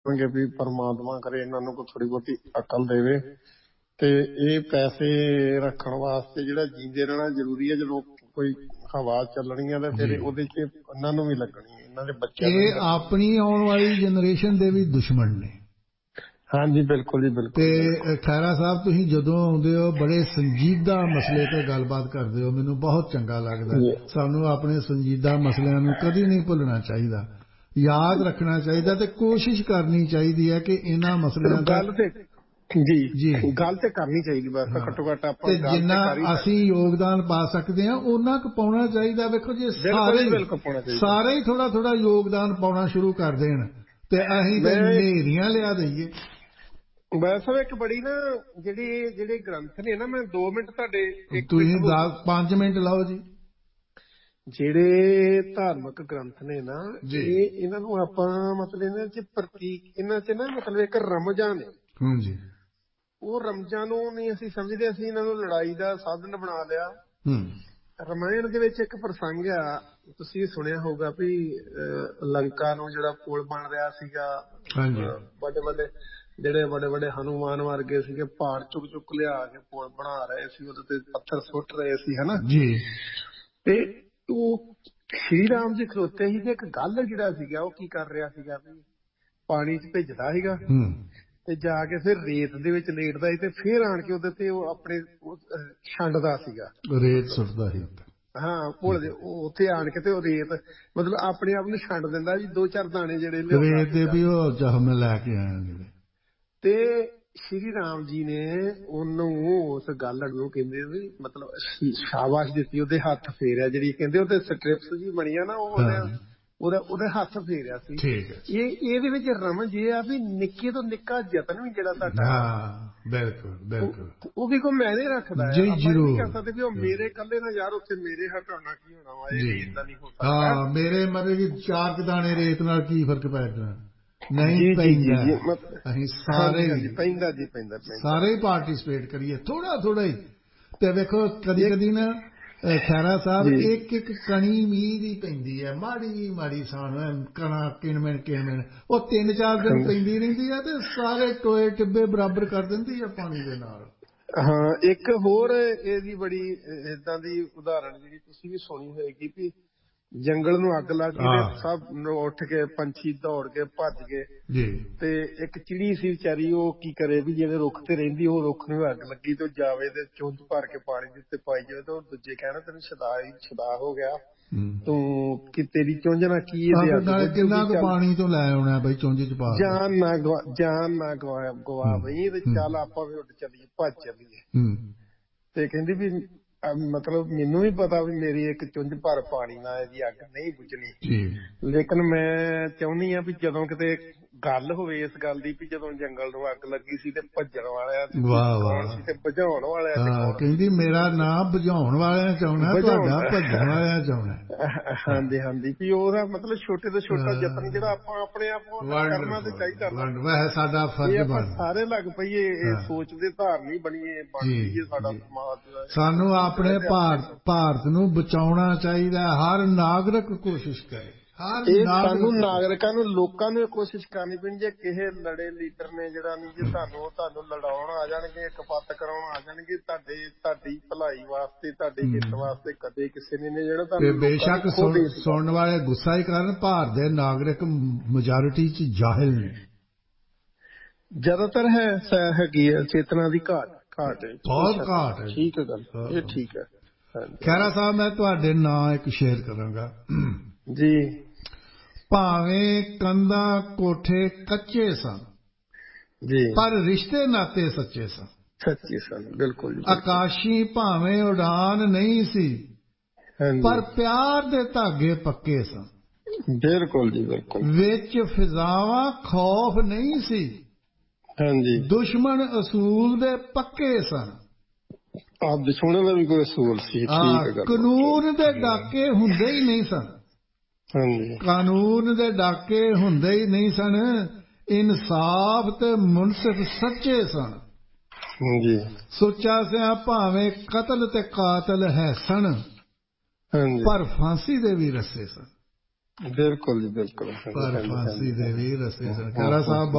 ਵੀ ਪਰਮਾਤਮਾ ਕਰੇ ਇਹਨਾਂ ਨੂੰ ਕੋਈ ਥੋੜੀ ਬਹੁਤੀ ਅਕਲ ਦੇਵੇ ਤੇ ਇਹ ਪੈਸੇ ਰੱਖਣ ਵਾਸਤੇ ਜਿਹੜਾ ਜੀਂਦੇ ਰਹਿਣਾ ਜ਼ਰੂਰੀ ਹੈ। ਜਦੋਂ ਕੋਈ ਹਵਾ ਚੱਲਣੀ ਹੈ ਤੇ ਫਿਰ ਉਹਦੇ ਚ ਇਹਨਾਂ ਨੂੰ ਵੀ ਲੱਗਣੀ, ਇਹਨਾਂ ਦੇ ਬੱਚਿਆਂ ਨੂੰ। ਇਹ ਆਪਣੀ ਆਉਣ ਵਾਲੀ ਜਨਰੇਸ਼ਨ ਦੇ ਵੀ ਦੁਸ਼ਮਣ ਨੇ। ਹਾਂਜੀ ਬਿਲਕੁਲ ਜੀ ਬਿਲਕੁਲ। ਤੇ ਖਹਿਰਾ ਸਾਹਿਬ ਤੁਸੀਂ ਜਦੋਂ ਆਉਂਦੇ ਹੋ ਬੜੇ ਸੰਜੀਦਾ ਮਸਲੇ ਤੇ ਗੱਲਬਾਤ ਕਰਦੇ ਹੋ, ਮੈਨੂੰ ਬਹੁਤ ਚੰਗਾ ਲੱਗਦਾ। ਸਾਨੂੰ ਆਪਣੇ ਸੰਜੀਦਾ ਮਸਲਿਆਂ ਨੂੰ ਕਦੀ ਨਹੀਂ ਭੁੱਲਣਾ ਚਾਹੀਦਾ, ਯਾਦ ਰੱਖਣਾ ਚਾਹੀਦਾ ਤੇ ਕੋਸ਼ਿਸ਼ ਕਰਨੀ ਚਾਹੀਦੀ ਹੈ ਕਿ ਇਹਨਾਂ ਮਸਲਿਆਂ ਦਾ ਜੀ ਗੱਲ ਤੇ ਕਰਨੀ ਚਾਹੀਦੀ। ਬਸ ਘੱਟੋ ਘੱਟ ਆਪਾਂ ਜਿੰਨਾ ਅਸੀਂ ਯੋਗਦਾਨ ਪਾ ਸਕਦੇ ਹਾਂ ਉਹਨਾਂ ਕੁ ਪਾਉਣਾ ਚਾਹੀਦਾ। ਵੇਖੋ ਜੇ ਸਾਰੇ ਹੀ ਥੋੜਾ ਥੋੜਾ ਯੋਗਦਾਨ ਪਾਉਣਾ ਸ਼ੁਰੂ ਕਰ ਦੇਣ ਤੇ ਅਸੀਂ ਤੇ ਨੇਰੀਆਂ ਲਿਆ ਦਈਏ। ਵੈਸੇ ਇੱਕ ਬੜੀ ਨਾ ਜਿਹੜੇ ਗ੍ਰੰਥ ਨੇ ਨਾ, ਮੈਂ 2 ਮਿੰਟ ਤੁਹਾਡੇ ਤੁਸੀਂ 5 ਮਿੰਟ ਲਾਓ ਜੀ। ਜਿਹੜੇ ਧਾਰਮਿਕ ਗ੍ਰੰਥ ਨੇ ਨਾ ਇਹਨਾਂ ਨੂੰ ਆਪਾਂ ਮਤਲਬ ਇਹਨਾਂ ਚ ਪ੍ਰਤੀਕ, ਇਹਨਾਂ ਚ ਨਾ ਮਤਲਬ ਇੱਕ ਰਮਜ਼ਾਨ ਹੈ ਜੀ, ਉਹ ਰਮਜ਼ਾਨ ਨੂੰ ਨਹੀਂ ਅਸੀਂ ਸਮਝਦੇ, ਅਸੀਂ ਇਹਨਾਂ ਨੂੰ ਲੜਾਈ ਦਾ ਸਾਧਨ ਬਣਾ ਲਿਆ। ਰਾਮਾਇਣ ਦੇ ਵਿੱਚ ਇੱਕ ਪ੍ਰਸੰਗ ਆ, ਤੁਸੀਂ ਸੁਣਿਆ ਹੋਊਗਾ ਵੀ ਲੰਕਾ ਨੂੰ ਜਿਹੜਾ ਪੁਲ ਬਣ ਰਿਹਾ ਸੀਗਾ, ਜਿਹੜੇ ਵੱਡੇ ਵੱਡੇ ਹਨੂਮਾਨ ਵਰਗੇ ਸੀਗੇ ਪਹਾੜ ਚੁੱਕ ਲਿਆ ਕੇ ਪੁਲ ਬਣਾ ਰਹੇ ਸੀ, ਉਹਦੇ ਤੇ ਪੱਥਰ ਸੁੱਟ ਰਹੇ ਸੀ ਹਨਾ ਜੀ। ਤੇ ਉਹ ਸ਼੍ਰੀ ਰਾਮ ਜੀ ਖਲੋਤੇ ਸੀ ਤੇ ਇੱਕ ਗੱਲ ਜਿਹੜਾ ਸੀਗਾ ਉਹ ਕੀ ਕਰ ਰਿਹਾ ਸੀਗਾ ਵੀ ਪਾਣੀ ਚ ਭਿੱਜਦਾ ਸੀਗਾ ਤੇ ਜਾ ਕੇ ਫਿਰ ਰੇਤ ਦੇ ਵਿੱਚ ਲੇਟਦਾ ਸੀ ਤੇ ਫਿਰ ਆਣ ਕੇ ਉਹਦੇ ਤੇ ਉਹ ਆਪਣੇ ਛੰਡਦਾ ਸੀਗਾ, ਰੇਤ ਸੁੱਟਦਾ ਸੀ। ਹਾਂ ਪੁਲ ਦੇ ਉੱਥੇ ਆਣ ਕੇ ਤੇ ਉਹ ਰੇਤ ਮਤਲਬ ਆਪਣੇ ਆਪ ਨੂੰ ਛੱਡ ਦਿੰਦਾ ਜੀ, 2-4 ਦਾਣੇ ਜਿਹੜੇ ਰੇਤ ਦੇ ਵੀ ਉਹ ਜ਼ਖਮ ਲੈ ਕੇ ਆਇਆ ਜਿਹੜੇ। ਤੇ ਸ਼੍ਰੀ ਰਾਮ ਜੀ ਨੇ ਉਹਨੂੰ ਉਸ ਗੱਲ ਨੂੰ ਕਹਿੰਦੇ ਵੀ ਮਤਲਬ ਸ਼ਾਬਾਸ਼ ਦਿੱਤੀ, ਉਹਦੇ ਹੱਥ ਫੇਰਿਆ, ਜਿਹੜੀ ਕਹਿੰਦੇ ਉਹਦੇ ਸਟ੍ਰਿਪਸ ਜੀ ਬਣੀਆਂ ਨਾ ਉਹਦੇ ਹੱਥ ਫੇਰਿਆ ਸੀ। ਇਹਦੇ ਵਿੱਚ ਰਮਜ ਇਹ ਆ ਵੀ ਨਿੱਕੇ ਤੋਂ ਨਿੱਕਾ ਯਤਨ ਵੀ ਜਿਹੜਾ ਤੁਹਾਡਾ ਬਿਲਕੁਲ ਬਿਲਕੁਲ ਉਹ ਵੀ ਕੋਈ ਮੈਨੇ ਰੱਖਦਾ ਹੈ। ਆਪਾਂ ਨਹੀਂ ਕਰ ਸਕਦੇ ਵੀ ਉਹ ਮੇਰੇ ਇਕੱਲੇ ਨਾਲ ਯਾਰ ਉੱਥੇ ਮੇਰੇ ਹਟਾਉਣਾ ਕੀ ਹੋਣਾ ਵਾ, ਇਹ ਏਦਾਂ ਨਹੀਂ ਹੋ ਸਕਦਾ। ਮੇਰੇ ਮਤਲਬ 4 ਦਾਣੇ ਰੇਤ ਨਾਲ ਕੀ ਫਰਕ ਪੈ ਜਾਣਾ, ਨਹੀਂ ਪੈਂਦਾ। ਅਸੀਂ ਸਾਰੇ ਪਾਰਟੀਸਪੇਟ ਕਰੀਏ ਥੋੜਾ ਥੋੜਾ ਹੀ। ਤੇ ਵੇਖੋ ਕਦੀ ਕਦੀ ਨਾ ਖਹਿਰਾ ਸਾਹਿਬ ਇੱਕ ਕਣੀ ਮੀਂਹ ਦੀ ਪੈਂਦੀ ਹੈ, ਮਾੜੀ ਮਾੜੀ ਸਾਨੂੰ ਕਣਾ ਕਿਣਮਿਣ ਉਹ 3-4 ਦਿਨ ਪੈਂਦੀ ਰਹਿੰਦੀ ਹੈ ਤੇ ਸਾਰੇ ਟੋਏ ਟਿੱਬੇ ਬਰਾਬਰ ਕਰ ਦਿੰਦੀ ਹੈ ਪਾਣੀ ਦੇ ਨਾਲ। ਹਾਂ ਇੱਕ ਹੋਰ ਇਹਦੀ ਬੜੀ ਏਦਾਂ ਦੀ ਉਦਾਹਰਣ ਜਿਹੜੀ ਤੁਸੀਂ ਵੀ ਸੁਣੀ ਹੋਏਗੀ ਵੀ ਜੰਗਲ ਨੂੰ ਅੱਗ ਲੱਗ ਗਈ ਤੇ ਸਭ ਉੱਠ ਕੇ ਪੰਛੀ ਦੌੜ ਕੇ ਭੱਜ ਗਏ ਤੇ ਇੱਕ ਚਿੜੀ ਸੀ ਵਿਚਾਰੀ, ਉਹ ਕੀ ਕਰੇ ਵੀ ਜਿਹੜੇ ਰੁੱਖ ਤੇ ਰਹਿੰਦੀ, ਉਹ ਰੁੱਖ ਨੂੰ ਅੱਗ ਲੱਗੀ ਤੇ ਉਹ ਜਾਵੇ ਤੇ ਚੁੰਝ ਭਰ ਕੇ ਪਾਣੀ ਦੇ ਉੱਤੇ ਪਾਈ ਜਾਵੇ ਤੇ ਉਹ ਦੂਜੇ ਕਹਿਣਾ ਤੈਨੂੰ ਛਦਾ ਹੋ ਗਿਆ, ਤੂੰ ਕਿ ਤੇਰੀ ਚੁੰਝ ਨਾਲ ਕੀ ਕਿੰਨਾ ਕੁ ਪਾਣੀ ਤੋਂ ਲੈ ਆਉਣਾ ਬਈ ਚੁੰਝ ਚ ਪਾ, ਜਾਨ ਨਾ ਗਵਾ ਬਈ ਤੇ ਚੱਲ ਆਪਾਂ ਵੀ ਉੱਡ ਚੱਲੀਏ, ਭੱਜ ਚੱਲੀਏ। ਤੇ ਕਹਿੰਦੀ ਵੀ ਮਤਲਬ ਮੈਨੂੰ ਵੀ ਪਤਾ ਵੀ ਮੇਰੀ ਇੱਕ ਚੁੰਝ ਭਰ ਪਾਣੀ ਨਾਲ ਇਹਦੀ ਅੱਗ ਨਹੀਂ ਬੁਝਣੀ, ਲੇਕਿਨ ਮੈਂ ਚਾਹੁੰਦੀ ਹਾਂ ਵੀ ਜਦੋਂ ਕਿਤੇ ਗੱਲ ਹੋਵੇ ਇਸ ਗੱਲ ਦੀ ਵੀ ਜਦੋਂ ਜੰਗਲ ਨੂੰ ਅੱਗ ਲੱਗੀ ਸੀ ਤੇ ਭੱਜਣ ਵਾਲਿਆਂ ਸੀ ਤੇ ਬੁਝਾਉਣ ਵਾਲਿਆਂ, ਕਹਿੰਦੀ ਮੇਰਾ ਨਾਮ ਬੁਝਾਉਣ ਵਾਲਿਆਂ ਚ ਆਉਣਾ, ਤੁਹਾਡਾ ਭੱਜਣ ਵਾਲਿਆਂ ਚ ਆਉਣਾ। ਹਾਂਜੀ ਹਾਂਜੀ ਵੀ ਉਹਦਾ ਮਤਲਬ ਛੋਟੇ ਤੋਂ ਛੋਟਾ ਯਤਨ ਜਿਹੜਾ ਆਪਾਂ ਆਪਣੇ ਆਪ ਕਰਨਾ ਤੇ ਚਾਹੀਦਾ। ਵੈਸੇ ਸਾਡਾ ਫਰਜ਼ ਬਣਦਾ, ਸਾਰੇ ਲੱਗ ਪਈਏ ਇਹ ਸੋਚਦੇ ਧਾਰਨੀ ਬਣੀਏ ਬਣ ਜਾਈਏ ਸਾਡਾ ਸਮਾਜ। ਸਾਨੂੰ ਆਪਣੇ ਭਾਰਤ ਨੂੰ ਬਚਾਉਣਾ ਚਾਹੀਦਾ, ਹਰ ਨਾਗਰਿਕ ਕੋਸ਼ਿਸ਼ ਕਰੇ। ਇਹ ਸਾਨੂੰ ਨਾਗਰਿਕਾਂ ਨੂੰ ਲੋਕਾਂ ਨੂੰ ਕੋਸ਼ਿਸ਼ ਕਰਨੀ ਪੈਣੀ। ਜੇ ਕਿਸੇ ਲੜੇ ਲੀਡਰ ਨੇ ਜਿਹੜਾ ਨਹੀਂ ਜੇ ਤੁਹਾਨੂੰ ਲੜਾਉਣ ਆ ਜਾਣਗੇ, ਕਪੱਤ ਕਰਾਉਣ ਆ ਜਾਣਗੇ, ਤੁਹਾਡੀ ਭਲਾਈ ਵਾਸਤੇ ਤੁਹਾਡੇ ਹਿੱਤ ਵਾਸਤੇ ਕਦੇ ਕਿਸੇ ਨੇ ਜਿਹੜਾ ਤੁਹਾਨੂੰ ਬੇਸ਼ੱਕ ਸੁਣਨ ਵਾਲੇ ਗੁੱਸਾ ਹੀ ਕਰਨ, ਭਾਰਤ ਦੇ ਨਾਗਰਿਕ ਮੈਜੋਰਿਟੀ ਚ ਜਾਹਿਲ ਨੇ, ਜ਼ਿਆਦਾਤਰ ਹੈਗੀ ਹੈ ਚੇਤਨਾ ਦੀ ਘਾਟ ਬਹੁਤ ਘਾਟ ਹੈ। ਠੀਕ ਹੈ ਗੱਲ, ਇਹ ਠੀਕ ਹੈ। ਖਹਿਰਾ ਸਾਹਿਬ ਮੈਂ ਤੁਹਾਡੇ ਨਾਂ ਇੱਕ ਸ਼ੇਅਰ ਕਰਾਂਗਾ ਜੀ। ਭਾਵੇਂ ਕੰਧਾਂ ਕੋਠੇ ਕੱਚੇ ਸਨ ਜੀ ਪਰ ਰਿਸ਼ਤੇ ਨਾਤੇ ਸੱਚੇ ਸਨ ਬਿਲਕੁਲ। ਆਕਾਸ਼ੀ ਭਾਵੇਂ ਉਡਾਨ ਨਹੀਂ ਸੀ ਪਰ ਪਿਆਰ ਦੇ ਧਾਗੇ ਪੱਕੇ ਸਨ, ਬਿਲਕੁਲ ਜੀ ਬਿਲਕੁਲ। ਵਿੱਚ ਫਿਜ਼ਾਵਾਂ ਖੌਫ ਨਹੀਂ ਸੀ, ਹਾਂਜੀ ਦੁਸ਼ਮਣ ਅਸੂਲ ਦੇ ਪੱਕੇ ਸਨ। ਦੁਸ਼ਮਣ ਦਾ ਵੀ ਕੋਈ ਅਸੂਲ ਸੀ, ਕਾਨੂੰਨ ਦੇ ਡਾਕੇ ਹੁੰਦੇ ਹੀ ਨਹੀਂ ਸਨ, ਕਾਨੂੰਨ ਦੇ ਡਾਕੇ ਹੁੰਦੇ ਹੀ ਨਹੀਂ ਸਨ, ਇਨਸਾਫ ਤੇ ਮੁਨਸਿਫ ਸੱਚੇ ਸਨ। ਸੁੱਚਾ ਸਿਆਂ ਭਾਵੇਂ ਕਤਲ ਤੇ ਕਾਤਲ ਹੈ ਸਨ ਪਰ ਫਾਂਸੀ ਦੇ ਵੀ ਰਸੇ ਸਨ, ਬਿਲਕੁਲ ਜੀ ਬਿਲਕੁਲ, ਪਰ ਫਾਂਸੀ ਦੇ ਵੀ ਰਸੇ ਸਨ। ਖਹਿਰਾ ਸਾਹਿਬ